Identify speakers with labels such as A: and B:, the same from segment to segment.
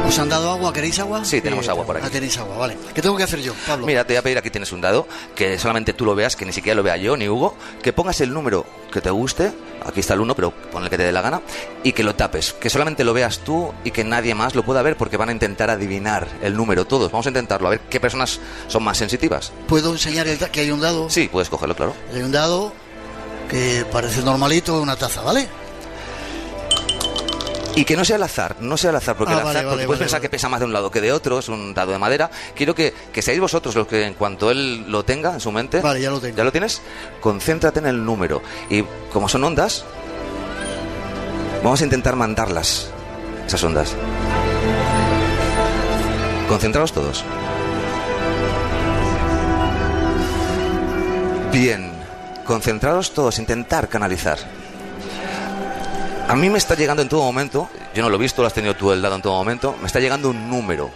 A: ¿Os han dado agua? ¿Queréis agua?
B: Sí, tenemos agua por aquí.
A: Ah, tenéis agua, vale. ¿Qué tengo que hacer yo, Pablo?
B: Mira, te voy a pedir, aquí tienes un dado, que solamente tú lo veas, que ni siquiera lo vea yo ni Hugo, que pongas el número que te guste, aquí está el 1, pero pon el que te dé la gana, y que lo tapes, que solamente lo veas tú y que nadie más lo pueda ver, porque van a intentar adivinar el número todos. Vamos a intentarlo, a ver qué personas son más sensitivas.
A: ¿Puedo enseñar que hay un dado?
B: Sí, puedes cogerlo, claro.
A: Hay un dado que parece normalito, una taza, ¿vale?
B: Y que no sea al azar, porque puedes pensar que pesa más de un lado que de otro, es un dado de madera. Quiero que seáis vosotros los que, en cuanto él lo tenga en su mente...
A: Vale, ya lo tengo.
B: ¿Ya lo tienes? Concéntrate en el número. Y como son ondas, vamos a intentar mandarlas, esas ondas. Concentraos todos. Bien, concentraos todos, intentar canalizar. A mí me está llegando en todo momento, yo no lo he visto, lo has tenido tú el dado en todo momento, me está llegando un número.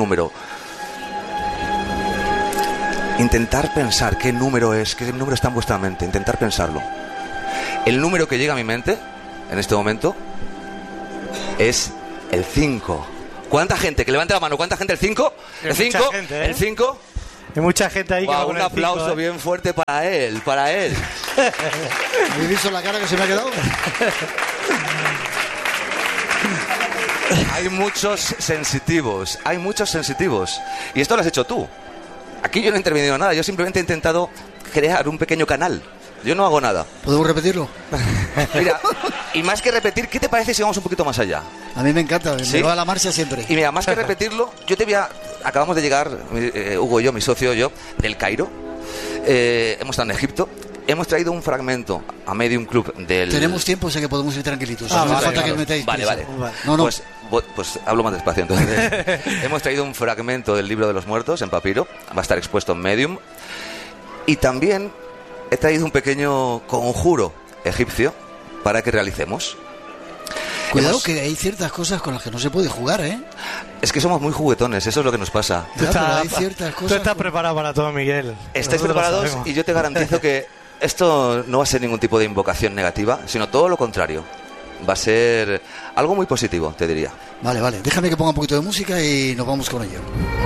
B: Intentar pensar qué número está en vuestra mente, intentar pensarlo. El número que llega a mi mente, en este momento, es el 5. ¿Cuánta gente? Que levante la mano, ¿cuánta gente? ¿El 5? ¿El 5? ¿El 5?
C: Hay mucha gente ahí que va con
B: un aplauso bien fuerte para él.
A: ¿Habéis visto la cara que se me ha quedado?
B: Hay muchos sensitivos. Y esto lo has hecho tú. Aquí yo no he intervenido nada, yo simplemente he intentado crear un pequeño canal. Yo no hago nada.
A: ¿Podemos repetirlo?
B: Mira, y más que repetir, ¿qué te parece si vamos un poquito más allá?
A: A mí me encanta,
B: ¿Sí?
A: me va a la marcha siempre.
B: Y mira, más que repetirlo, acabamos de llegar, Hugo y yo, mi socio y yo, del Cairo. Hemos estado en Egipto. Hemos traído un fragmento a Medium Club del...
A: Tenemos tiempo, sé que podemos ir tranquilitos.
B: No
A: hace falta que os metáis.
B: Vale.
A: No.
B: Pues hablo más despacio entonces. Hemos traído un fragmento del Libro de los Muertos en papiro. Va a estar expuesto en Medium. Y también he traído un pequeño conjuro egipcio para que realicemos.
A: Cuidado que hay ciertas cosas con las que no se puede jugar, ¿eh?
B: Es que somos muy juguetones, eso es lo que nos pasa.
A: Hay ciertas cosas.
C: Tú estás preparado para todo, Miguel.
B: Estáis preparados y yo te garantizo que esto no va a ser ningún tipo de invocación negativa, sino todo lo contrario. Va a ser algo muy positivo, te diría.
A: Vale. Déjame que ponga un poquito de música y nos vamos con ello.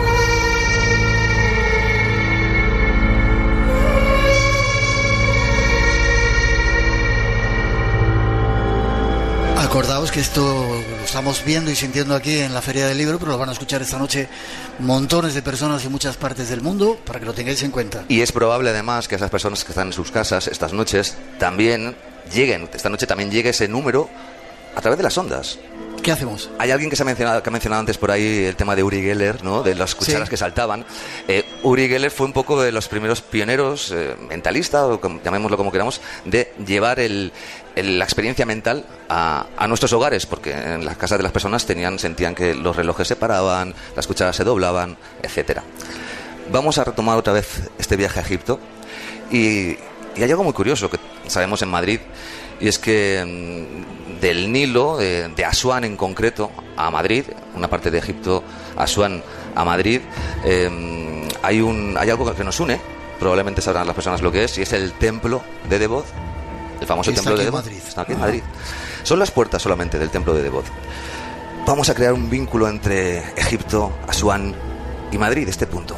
A: Acordaos que esto lo estamos viendo y sintiendo aquí en la Feria del Libro, pero lo van a escuchar esta noche montones de personas en muchas partes del mundo, para que lo tengáis en cuenta.
B: Y es probable además que esas personas que están en sus casas estas noches también llegue ese número a través de las ondas.
A: ¿Qué hacemos?
B: Hay alguien que ha mencionado antes por ahí el tema de Uri Geller, ¿no? De las cucharas que saltaban. Uri Geller fue un poco de los primeros pioneros, mentalista, o llamémoslo como queramos, de llevar la experiencia mental a nuestros hogares, porque en las casas de las personas sentían que los relojes se paraban, las cucharas se doblaban, etcétera. Vamos a retomar otra vez este viaje a Egipto y hay algo muy curioso que sabemos en Madrid, y es que del Nilo, de Asuán en concreto, a Madrid, una parte de Egipto, Asuán a Madrid, hay algo que nos une, probablemente sabrán las personas lo que es, y es el templo de Debod, el famoso templo de Debod. Está aquí en Madrid. Son las puertas solamente del templo de Debod. Vamos a crear un vínculo entre Egipto, Asuán y Madrid, este punto.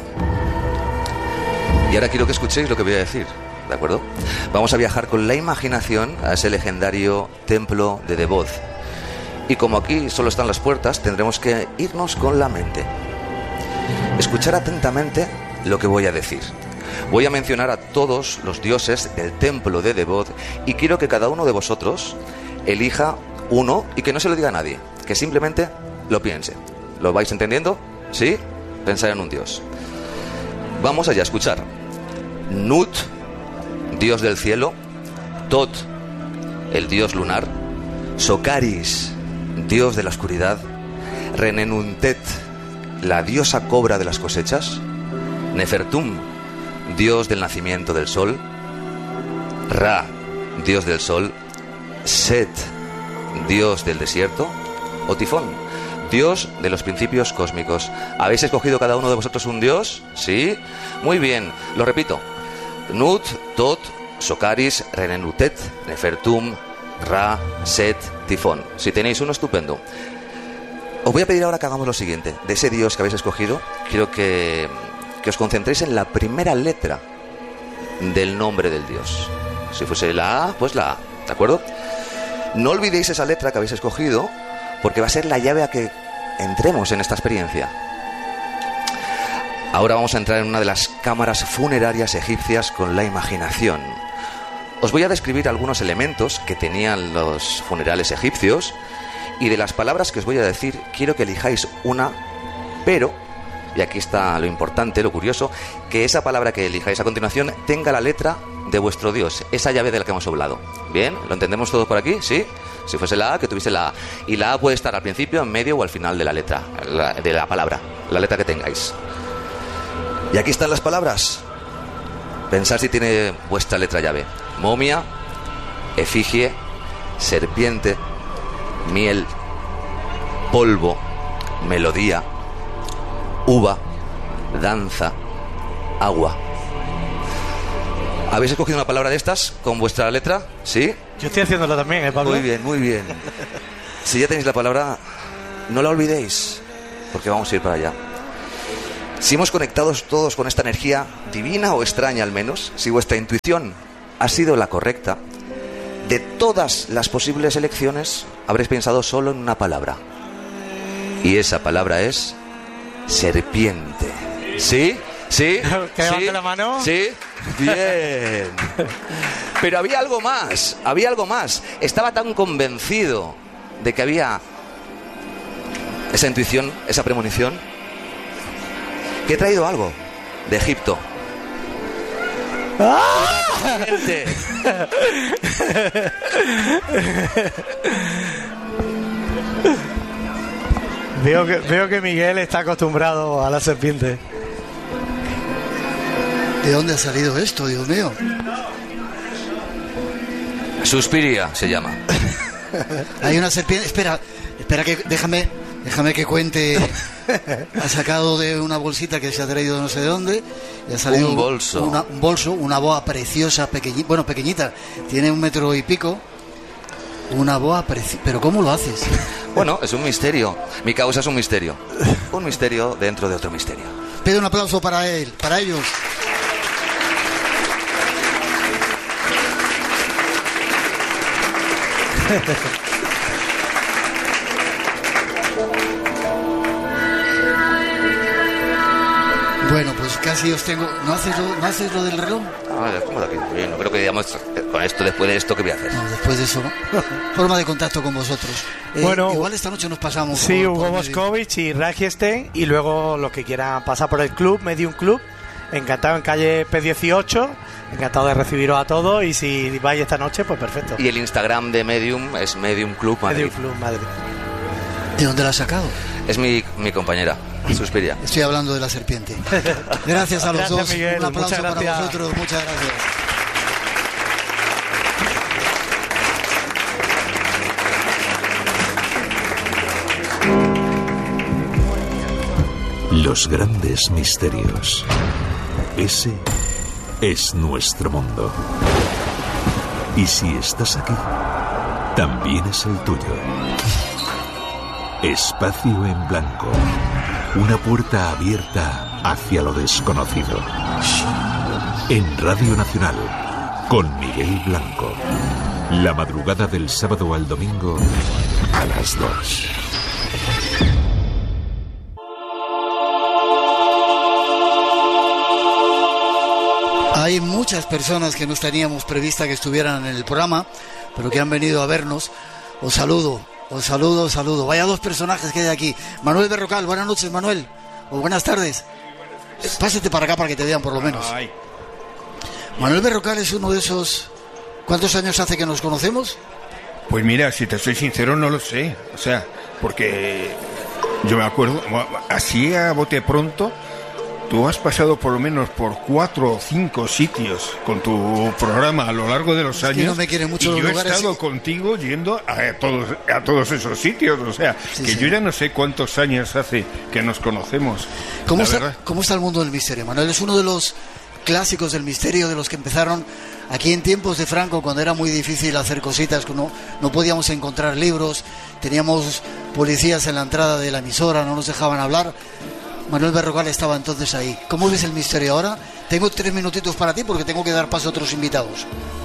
B: Y ahora quiero que escuchéis lo que voy a decir. ¿De acuerdo? Vamos a viajar con la imaginación a ese legendario templo de Debod. Y como aquí solo están las puertas, tendremos que irnos con la mente. Escuchar atentamente lo que voy a decir. Voy a mencionar a todos los dioses del templo de Debod y quiero que cada uno de vosotros elija uno y que no se lo diga a nadie, que simplemente lo piense. ¿Lo vais entendiendo? ¿Sí? Pensar en un dios. Vamos allá a escuchar. Nut, dios del cielo. Tot, el dios lunar. Socaris, dios de la oscuridad. Renenuntet, la diosa cobra de las cosechas. Nefertum, dios del nacimiento del sol. Ra, dios del sol. Set, dios del desierto. O Tifón, dios de los principios cósmicos. ¿Habéis escogido cada uno de vosotros un dios? ¿Sí? Muy bien, lo repito. Nut, Tot, Socaris, Renenutet, Nefertum, Ra, Set, Tifón. Si tenéis uno, estupendo. Os voy a pedir ahora que hagamos lo siguiente. De ese Dios que habéis escogido, quiero que os concentréis en la primera letra del nombre del Dios. Si fuese la A, pues la A, ¿de acuerdo? No olvidéis esa letra que habéis escogido, porque va a ser la llave a que entremos en esta experiencia. Ahora vamos a entrar en una de las cámaras funerarias egipcias con la imaginación. Os voy a describir algunos elementos que tenían los funerales egipcios, y de las palabras que os voy a decir, quiero que elijáis una, pero, y aquí está lo importante, lo curioso, que esa palabra que elijáis a continuación tenga la letra de vuestro Dios, esa llave de la que hemos hablado. ¿Bien? ¿Lo entendemos todos por aquí? ¿Sí? Si fuese la A, que tuviese la A. Y la A puede estar al principio, en medio o al final de la letra, de la palabra, la letra que tengáis. Y aquí están las palabras. Pensad si tiene vuestra letra llave. Momia, efigie, serpiente, miel, polvo, melodía, uva, danza, agua. ¿Habéis escogido una palabra de estas con vuestra letra? ¿Sí?
C: Yo estoy haciéndolo también, Pablo.
B: Muy bien, muy bien. Si ya tenéis la palabra, no la olvidéis, porque vamos a ir para allá. Si hemos conectado todos con esta energía divina o extraña al menos, si vuestra intuición ha sido la correcta, de todas las posibles elecciones habréis pensado solo en una palabra. Y esa palabra es serpiente. ¿Sí? ¿Sí?
C: ¿Que levante
B: ¿Sí?
C: la mano?
B: ¿Sí? Bien. Pero había algo más, había algo más. Estaba tan convencido de que había esa intuición, esa premonición, que he traído algo de Egipto.
C: Veo que Miguel está acostumbrado a la serpiente.
A: ¿De dónde ha salido esto, Dios mío?
B: Suspiria se llama.
A: Hay una serpiente. Espera que déjame que cuente. Ha sacado de una bolsita que se ha traído no sé de dónde. Y ha salido
B: un bolso.
A: Un bolso, una boa preciosa, pequeñita. Tiene 1 metro y pico. Una boa preciosa. ¿Pero cómo lo haces?
B: Bueno, es un misterio. Mi causa es un misterio. Un misterio dentro de otro misterio.
A: Pido un aplauso para él, para ellos. Bueno, pues casi os tengo. ¿No haces lo del reloj?
B: ¿Cómo de aquí? No creo que digamos con esto, después de esto, ¿qué voy a hacer?
A: No, después de eso, ¿no? Forma de contacto con vosotros.
C: Bueno,
A: igual esta noche nos pasamos.
C: Sí,
A: por
C: Hugo Boscovich y Rajestein, y luego los que quieran pasar por el club, Medium Club. Encantado, en calle P18. Encantado de recibiros a todos, y si vais esta noche, pues perfecto.
B: Y el Instagram de Medium es Medium Club Madrid.
C: Medium Club Madrid.
A: ¿De dónde la has sacado?
B: Es mi compañera, Suspiria.
A: Estoy hablando de la serpiente. Gracias a los
C: Gracias,
A: dos.
C: Miguel.
A: Un aplauso
C: Muchas
A: para
C: gracias.
A: vosotros. Muchas gracias.
D: Los grandes misterios. Ese es nuestro mundo. Y si estás aquí, también es el tuyo. Espacio en blanco. Una puerta abierta hacia lo desconocido. En Radio Nacional, con Miguel Blanco. La madrugada del sábado al domingo a las 2.
A: Hay muchas personas que no teníamos prevista que estuvieran en el programa, pero que han venido a vernos. Os saludo. Vaya 2 personajes que hay aquí. Manuel Berrocal, buenas noches, Manuel. O buenas tardes. Pásate para acá para que te vean por lo menos. Manuel Berrocal es uno de esos... ¿Cuántos años hace que nos conocemos?
E: Pues mira, si te soy sincero, no lo sé. O sea, porque yo me acuerdo, así a bote pronto, tú has pasado por lo menos por 4 o 5 sitios con tu programa a lo largo de los años.
A: Que no me quieren mucho
E: y
A: los
E: yo
A: lugares.
E: He estado contigo yendo a todos esos sitios. O sea,
A: Sí,
E: que
A: sí.
E: yo ya no sé cuántos años hace que nos conocemos.
A: ¿Cómo
E: la verdad.
A: está el mundo del misterio, Manuel? Es uno de los clásicos del misterio, de los que empezaron aquí en tiempos de Franco, cuando era muy difícil hacer cositas, no podíamos encontrar libros, teníamos policías en la entrada de la emisora, no nos dejaban hablar. Manuel Berrocal estaba entonces ahí. ¿Cómo ves el misterio ahora? Tengo 3 minutitos para ti porque tengo que dar paso a otros invitados.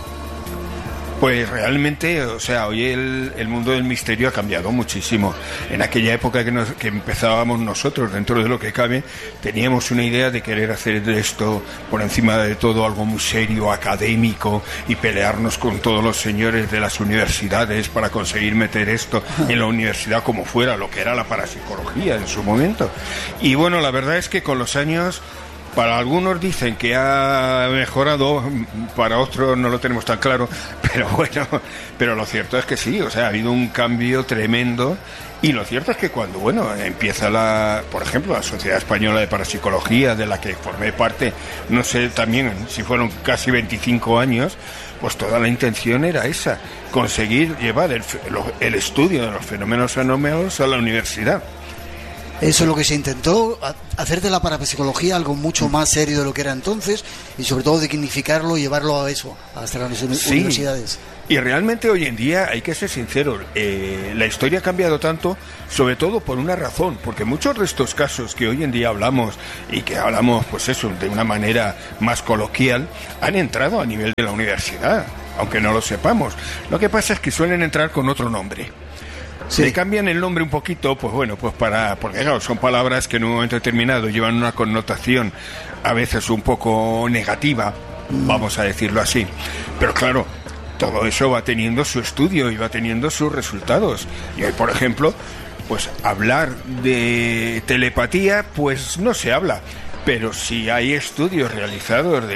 E: Pues realmente, o sea, hoy el mundo del misterio ha cambiado muchísimo. En aquella época que empezábamos nosotros, dentro de lo que cabe, teníamos una idea de querer hacer de esto, por encima de todo, algo muy serio, académico, y pelearnos con todos los señores de las universidades para conseguir meter esto en la universidad como fuera, lo que era la parapsicología en su momento. Y bueno, la verdad es que con los años, para algunos dicen que ha mejorado, para otros no lo tenemos tan claro, pero bueno, pero lo cierto es que sí, o sea, ha habido un cambio tremendo, y lo cierto es que cuando, bueno, empieza por ejemplo, la Sociedad Española de Parapsicología, de la que formé parte, no sé también si fueron casi 25 años, pues toda la intención era esa, conseguir llevar el estudio de los fenómenos anómalos a la universidad.
A: Eso es lo que se intentó, hacer de la parapsicología algo mucho más serio de lo que era entonces, y sobre todo dignificarlo y llevarlo a eso, hasta las universidades.
E: Y realmente hoy en día, hay que ser sincero, la historia ha cambiado tanto, sobre todo por una razón, porque muchos de estos casos que hoy en día hablamos, y que hablamos, pues eso, de una manera más coloquial, han entrado a nivel de la universidad, aunque no lo sepamos. Lo que pasa es que suelen entrar con otro nombre.
A: Sí.
E: Le cambian el nombre un poquito, pues bueno, pues porque claro, son palabras que en un momento determinado llevan una connotación a veces un poco negativa, vamos a decirlo así. Pero claro, todo eso va teniendo su estudio y va teniendo sus resultados. Y hoy, por ejemplo, pues hablar de telepatía, pues no se habla. Pero sí hay estudios realizados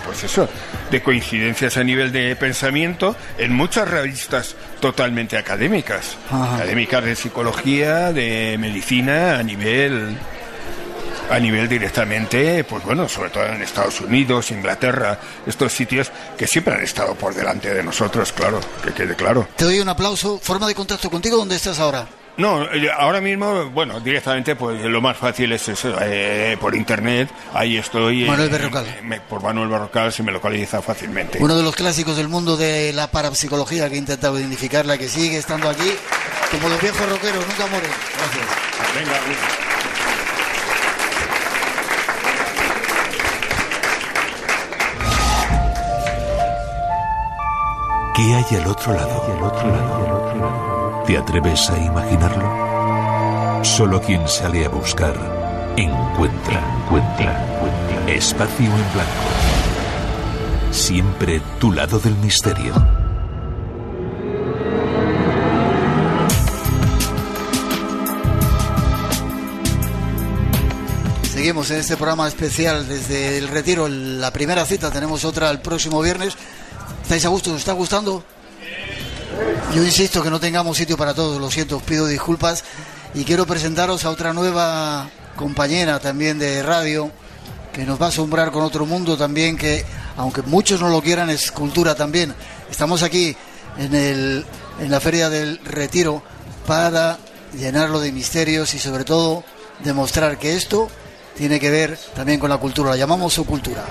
E: de coincidencias a nivel de pensamiento en muchas revistas totalmente académicas. Ajá. Académicas de psicología, de medicina, a nivel directamente, pues bueno, sobre todo en Estados Unidos, Inglaterra, estos sitios que siempre han estado por delante de nosotros, claro, que quede claro.
A: Te doy un aplauso. ¿Forma de contacto contigo? ¿Dónde estás ahora?
E: No, ahora mismo, bueno, directamente, pues lo más fácil es eso, por internet, ahí estoy.
A: Manuel Berrocal.
E: Por Manuel Berrocal se me localiza fácilmente.
A: Uno de los clásicos del mundo de la parapsicología, que he intentado identificarla, que sigue estando aquí, como los viejos rockeros, nunca mueren. Gracias.
E: Venga,
D: ¿qué hay al otro lado? ¿Te atreves a imaginarlo? Solo quien sale a buscar, encuentra. Espacio en blanco. Siempre tu lado del misterio.
A: Seguimos en este programa especial desde el Retiro, la primera cita, tenemos otra el próximo viernes. ¿Estáis a gusto? ¿Os está gustando? Yo insisto que no tengamos sitio para todos, lo siento, os pido disculpas, y quiero presentaros a otra nueva compañera también de radio, que nos va a asombrar con otro mundo también, que aunque muchos no lo quieran, es cultura también. Estamos aquí en la Feria del Retiro para llenarlo de misterios y sobre todo demostrar que esto tiene que ver también con la cultura, la llamamos su cultura.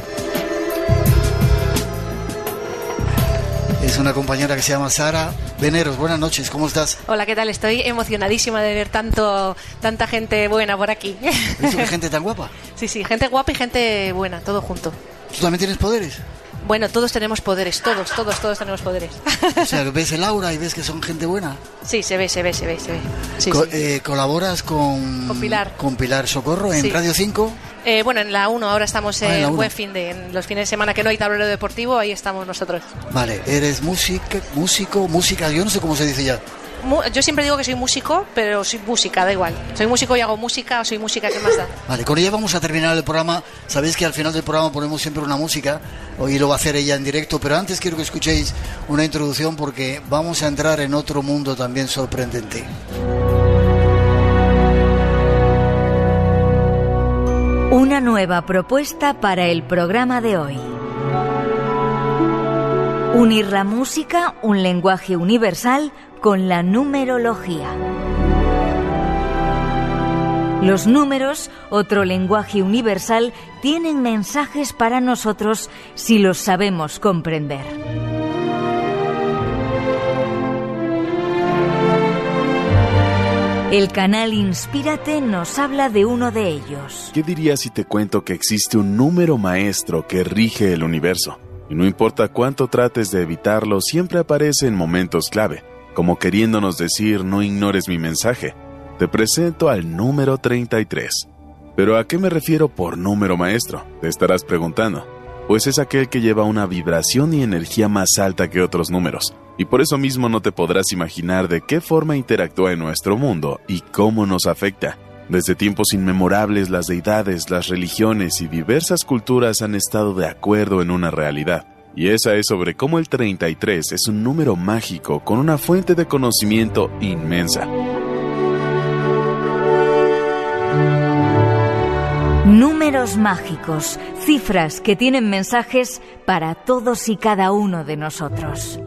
A: Es una compañera que se llama Sara Veneros. Buenas noches, ¿cómo estás?
F: Hola, ¿qué tal? Estoy emocionadísima de ver tanta gente buena por aquí.
A: ¿Eso qué gente tan guapa?
F: Sí, gente guapa y gente buena, todo junto.
A: ¿Tú también tienes poderes?
F: Bueno, todos tenemos poderes, todos tenemos poderes.
A: O sea, ¿ves el aura y ves que son gente buena?
F: Sí, se ve. Sí,
A: ¿Colaboras con
F: Pilar?
A: Con Pilar Socorro en Radio 5.
F: Bueno, en la 1, ahora estamos en buen fin en los fines de semana que no hay tablero deportivo, ahí estamos nosotros.
A: Vale, ¿eres música? Yo no sé cómo se dice ya.
F: Yo siempre digo que soy músico, pero soy música, da igual. Soy músico y hago música, o soy música, ¿qué más da?
A: Vale, con ella vamos a terminar el programa. Sabéis que al final del programa ponemos siempre una música. Hoy lo va a hacer ella en directo, pero antes quiero que escuchéis una introducción porque vamos a entrar en otro mundo también sorprendente.
G: Una nueva propuesta para el programa de hoy. Unir la música, un lenguaje universal, con la numerología. Los números, otro lenguaje universal, tienen mensajes para nosotros si los sabemos comprender. El canal Inspírate nos habla de uno de ellos.
H: ¿Qué dirías si te cuento que existe un número maestro que rige el universo? Y no importa cuánto trates de evitarlo, siempre aparece en momentos clave, como queriéndonos decir, no ignores mi mensaje. Te presento al número 33. ¿Pero a qué me refiero por número maestro? Te estarás preguntando. Pues es aquel que lleva una vibración y energía más alta que otros números. Y por eso mismo no te podrás imaginar de qué forma interactúa en nuestro mundo y cómo nos afecta. Desde tiempos inmemorables, las deidades, las religiones y diversas culturas han estado de acuerdo en una realidad. Y esa es sobre cómo el 33 es un número mágico con una fuente de conocimiento inmensa.
G: Números mágicos, cifras que tienen mensajes para todos y cada uno de nosotros.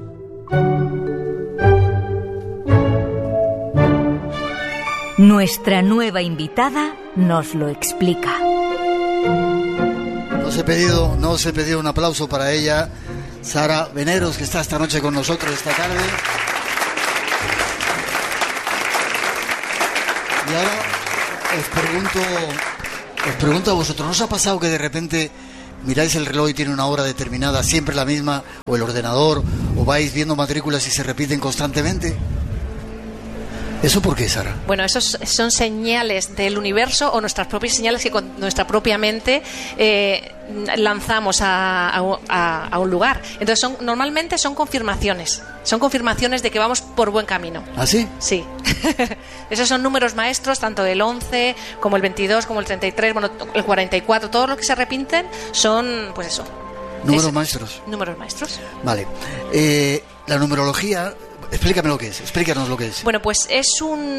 G: Nuestra nueva invitada nos lo explica.
A: No os he pedido un aplauso para ella, Sara Veneros, que está esta noche con nosotros esta tarde. Y ahora os pregunto a vosotros, ¿no os ha pasado que de repente miráis el reloj y tiene una hora determinada, siempre la misma, o el ordenador, o vais viendo matrículas y se repiten constantemente? ¿Eso por qué, Sara?
F: Bueno, esos son señales del universo o nuestras propias señales que con nuestra propia mente lanzamos a un lugar. Entonces normalmente son confirmaciones. Son confirmaciones de que vamos por buen camino.
A: ¿Ah, sí?
F: Sí. Esos son números maestros, tanto el 11 como el 22, como el 33, bueno, el 44, todos los que se repiten son, pues eso.
A: ¿Números maestros?
F: Números maestros.
A: Vale. La numerología... explícanos lo que es.
F: Bueno, pues es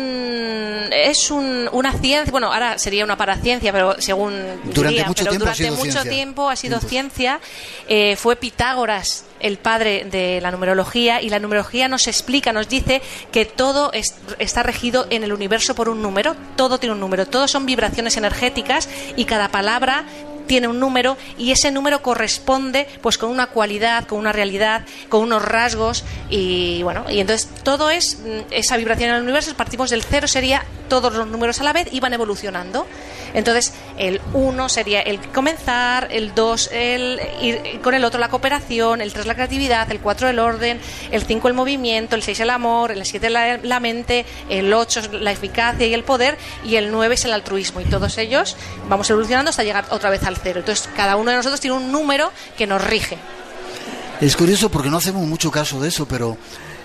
F: una ciencia, bueno, ahora sería una paraciencia, pero según
A: durante mucho
F: tiempo ha sido ciencia. Fue Pitágoras el padre de la numerología, y la numerología nos explica, nos dice que todo está regido en el universo por un número, todo tiene un número, todo son vibraciones energéticas y cada palabra tiene un número, y ese número corresponde pues con una cualidad, con una realidad, con unos rasgos, y bueno, y entonces todo es esa vibración en el universo. Partimos del 0, sería todos los números a la vez y van evolucionando. Entonces el 1 sería el comenzar, el 2 el ir con el otro la cooperación, el 3 la creatividad, el 4 el orden, el 5 el movimiento, el 6 el amor, el 7 la mente, el 8 la eficacia y el poder, y el 9 es el altruismo, y todos ellos vamos evolucionando hasta llegar otra vez al 0. Entonces cada uno de nosotros tiene un número que nos rige.
A: Es curioso porque no hacemos mucho caso de eso, pero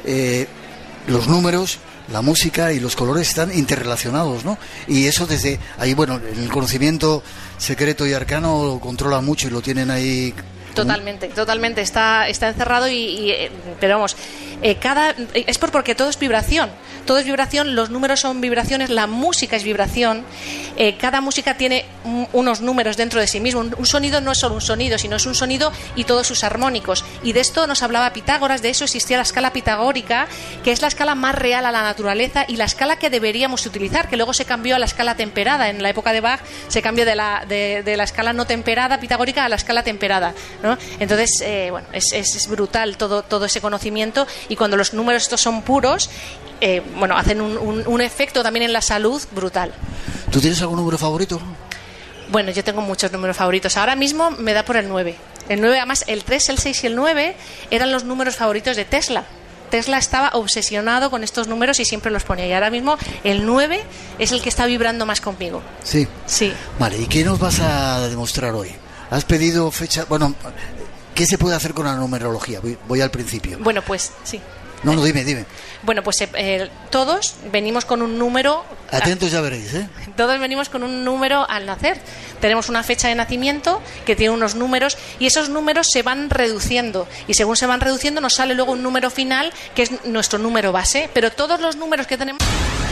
A: los números, la música y los colores están interrelacionados, ¿no? Y eso desde ahí, bueno, el conocimiento secreto y arcano lo controlan mucho y lo tienen ahí.
F: Totalmente está encerrado, pero vamos, es porque todo es vibración. Todo es vibración, los números son vibraciones, la música es vibración. Cada música tiene unos números dentro de sí mismo. Un sonido no es solo un sonido, sino es un sonido y todos sus armónicos. Y de esto nos hablaba Pitágoras, de eso existía la escala pitagórica, que es la escala más real a la naturaleza y la escala que deberíamos utilizar, que luego se cambió a la escala temperada. En la época de Bach se cambió de la escala no temperada pitagórica a la escala temperada, ¿no? Entonces, bueno, es brutal todo ese conocimiento, y cuando los números estos son puros, bueno, hacen un efecto también en la salud brutal.
A: ¿Tú tienes algún número favorito?
F: Bueno, yo tengo muchos números favoritos. Ahora mismo me da por el 9. El 9, además, el 3, el 6 y el 9 eran los números favoritos de Tesla. Tesla estaba obsesionado con estos números y siempre los ponía. Y ahora mismo el 9 es el que está vibrando más conmigo.
A: Sí.
F: Sí.
A: Vale, ¿y qué nos vas a demostrar hoy? ¿Has pedido fecha? Bueno, ¿qué se puede hacer con la numerología? Voy al principio.
F: Bueno, pues sí.
A: No, dime.
F: Bueno, pues todos venimos con un número.
A: Atentos, ya veréis, ¿eh?
F: Todos venimos con un número al nacer. Tenemos una fecha de nacimiento que tiene unos números, y esos números se van reduciendo. Y según se van reduciendo, nos sale luego un número final, que es nuestro número base. Pero todos los números que tenemos.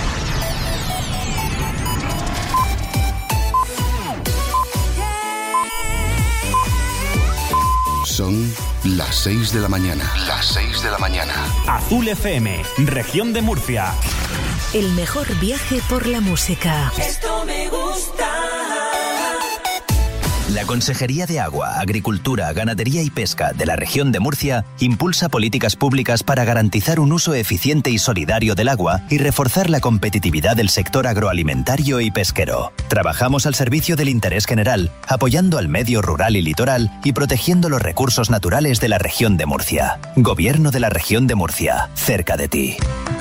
I: Son las 6 de la mañana.
J: Azul FM, región de Murcia. El mejor viaje por la música.
K: Esto me gusta.
L: La Consejería de Agua, Agricultura, Ganadería y Pesca de la región de Murcia impulsa políticas públicas para garantizar un uso eficiente y solidario del agua y reforzar la competitividad del sector agroalimentario y pesquero. Trabajamos al servicio del interés general, apoyando al medio rural y litoral y protegiendo los recursos naturales de la región de Murcia. Gobierno de la región de Murcia, cerca de ti.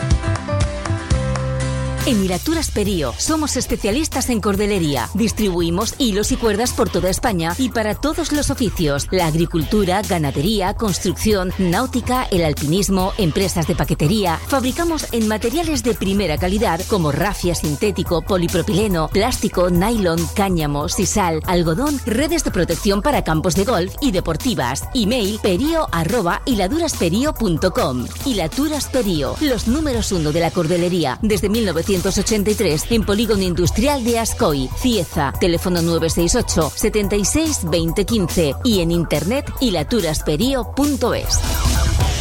M: En Hilaturas Perío somos especialistas en cordelería. Distribuimos hilos y cuerdas por toda España y para todos los oficios: la agricultura, ganadería, construcción, náutica, el alpinismo, empresas de paquetería. Fabricamos en materiales de primera calidad como rafia sintético, polipropileno, plástico, nylon, cáñamo, sisal, algodón, redes de protección para campos de golf y deportivas. Email perio@hiladurasperio.com. Hilaturas Perío, los números 1 de la cordelería desde 1983 en Polígono Industrial de Ascoy, Cieza. Teléfono 968 76 20 15 y en internet hilaturasperio.es.